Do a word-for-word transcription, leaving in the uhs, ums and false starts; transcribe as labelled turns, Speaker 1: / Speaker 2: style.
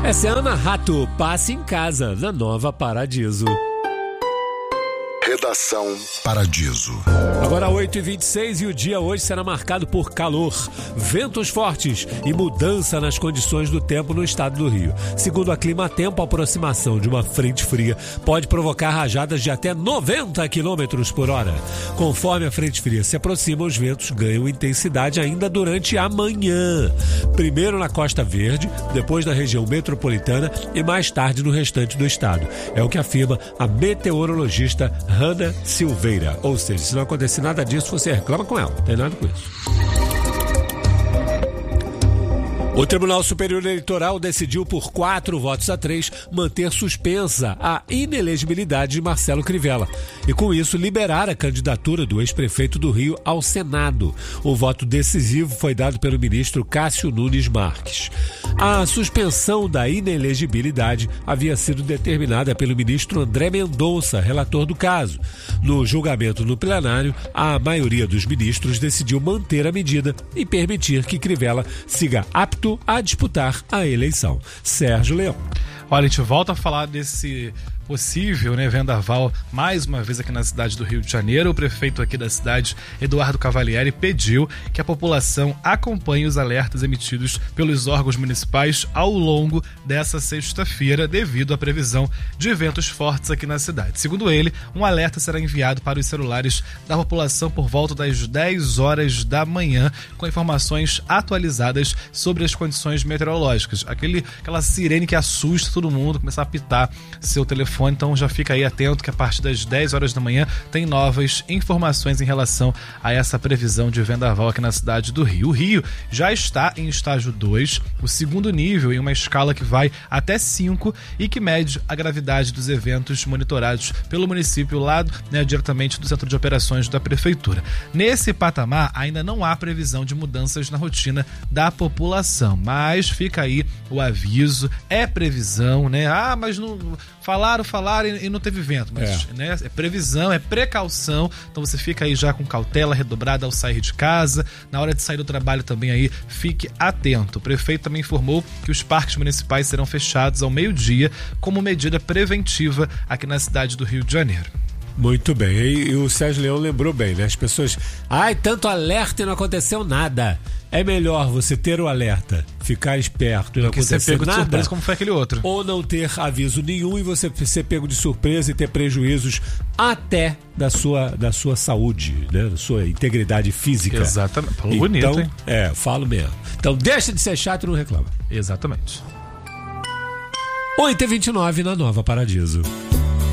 Speaker 1: Essa é Ana Rato, Passe em Casa, na Nova Paradiso.
Speaker 2: Redação Paradiso.
Speaker 1: Agora oito e vinte e seis e o dia hoje será marcado por calor, ventos fortes e mudança nas condições do tempo no estado do Rio. Segundo a Climatempo, a aproximação de uma frente fria pode provocar rajadas de até noventa quilômetros por hora. Conforme a frente fria se aproxima, os ventos ganham intensidade ainda durante a manhã. Primeiro na Costa Verde, depois na região metropolitana e mais tarde no restante do estado. É o que afirma a meteorologista Hanna Silveira. Ou seja, se não acontecer nada disso, você reclama com ela. Não tem nada com isso. O Tribunal Superior Eleitoral decidiu por quatro votos a três manter suspensa a inelegibilidade de Marcelo Crivella e, com isso, liberar a candidatura do ex-prefeito do Rio ao Senado. O voto decisivo foi dado pelo ministro Cássio Nunes Marques. A suspensão da inelegibilidade havia sido determinada pelo ministro André Mendonça, relator do caso. No julgamento no plenário, a maioria dos ministros decidiu manter a medida e permitir que Crivella siga apto a disputar a eleição. Sérgio Leão.
Speaker 3: Olha, a gente volta a falar desse possível, né, vendaval mais uma vez aqui na cidade do Rio de Janeiro. O prefeito aqui da cidade, Eduardo Cavalieri, pediu que a população acompanhe os alertas emitidos pelos órgãos municipais ao longo dessa sexta-feira, devido à previsão de ventos fortes aqui na cidade. Segundo ele, um alerta será enviado para os celulares da população por volta das dez horas da manhã, com informações atualizadas sobre as condições meteorológicas. Aquele, aquela sirene que assusta todo mundo, começar a apitar seu telefone. Então já fica aí atento que a partir das dez horas da manhã tem novas informações em relação a essa previsão de vendaval aqui na cidade do Rio. O Rio já está em estágio dois, o segundo nível em uma escala que vai até cinco e que mede a gravidade dos eventos monitorados pelo município lá, né, diretamente do Centro de Operações da Prefeitura. Nesse patamar ainda não há previsão de mudanças na rotina da população, mas fica aí o aviso, é previsão, né? Ah, mas não... Falaram, falaram e não teve vento, mas é. Né, é previsão, é precaução, então você fica aí já com cautela redobrada ao sair de casa, na hora de sair do trabalho também aí, fique atento. O prefeito também informou que os parques municipais serão fechados ao meio-dia como medida preventiva aqui na cidade do Rio de Janeiro.
Speaker 1: Muito bem, e, e o Sérgio Leão lembrou bem, né? As pessoas, ai, tanto alerta e não aconteceu nada. É melhor você ter o alerta, ficar esperto e não acontecer nada,
Speaker 3: pego de surpresa como foi aquele outro.
Speaker 1: Ou não ter aviso nenhum e você ser pego de surpresa e ter prejuízos até da sua, da sua saúde, né? Da sua integridade física.
Speaker 3: Exatamente, falou
Speaker 1: então,
Speaker 3: bonito, hein?
Speaker 1: É, falo mesmo. Então deixa de ser chato e não reclama.
Speaker 3: Exatamente.
Speaker 1: oito e vinte e nove na Nova Paradiso.